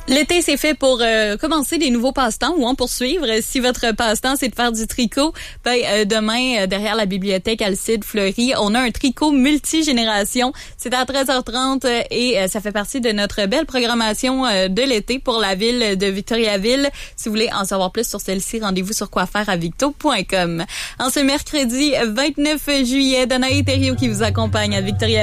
L'été, c'est fait pour commencer des nouveaux passe-temps ou en poursuivre. Si votre passe-temps, c'est de faire du tricot, demain, derrière la bibliothèque Alcide Fleury, on a un tricot multigénération. C'est à 13h30 et ça fait partie de notre belle programmation de l'été pour la ville de Victoriaville. Si vous voulez en savoir plus sur celle-ci, rendez-vous sur quoifaireavicto.com. En ce mercredi 29 juillet, Danae Thériault qui vous accompagne à Victoriaville.